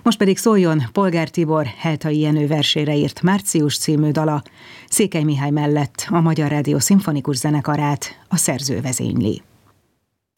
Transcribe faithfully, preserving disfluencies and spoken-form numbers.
Most pedig szóljon Polgár Tibor Heltai Jenő versére írt Március című dala. Székely Mihály mellett a Magyar Rádió Szimfonikus Zenekarát a szerző vezényli.